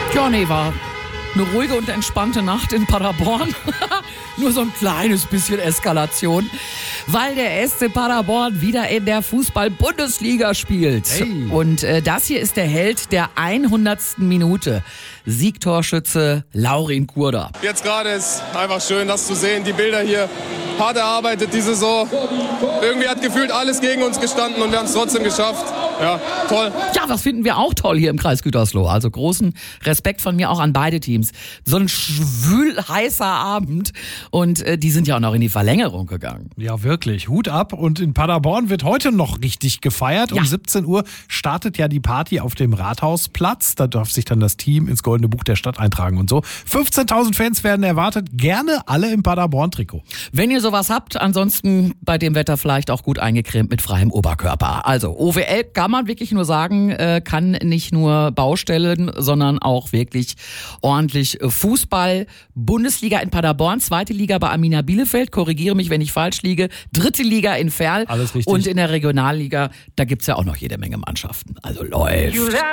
Ja, nee, war eine ruhige und entspannte Nacht in Paderborn. Nur so ein kleines bisschen Eskalation, weil der SC Paderborn wieder in der Fußball-Bundesliga spielt. Hey. Und das hier ist der Held der 100. Minute. Siegtorschütze Laurin Kurda. Jetzt gerade ist einfach schön, das zu sehen. Die Bilder hier, hart erarbeitet die Saison. Irgendwie hat gefühlt alles gegen uns gestanden und wir haben es trotzdem geschafft. Ja, toll. Ja, das finden wir auch toll hier im Kreis Gütersloh. Also großen Respekt von mir auch an beide Teams. So ein schwül-heißer Abend und die sind ja auch noch in die Verlängerung gegangen. Ja, wirklich. Hut ab. Und in Paderborn wird heute noch richtig gefeiert. Ja. Um 17 Uhr startet ja die Party auf dem Rathausplatz. Da darf sich dann das Team ins Goldene Buch der Stadt eintragen und so. 15.000 Fans werden erwartet. Gerne alle im Paderborn-Trikot. Wenn ihr sowas habt, ansonsten bei dem Wetter vielleicht auch gut eingecremt mit freiem Oberkörper. Also OWL kann man wirklich nur sagen, kann nicht nur Baustellen, sondern auch wirklich ordentlich Fußball. Bundesliga in Paderborn, zweite Liga bei Arminia Bielefeld, korrigiere mich, wenn ich falsch liege, dritte Liga in Verl. Alles richtig. Und in der Regionalliga, da gibt's ja auch noch jede Menge Mannschaften. Also läuft.